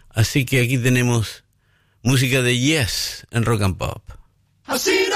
Así que aquí tenemos música de Yes en Rock and Pop. Así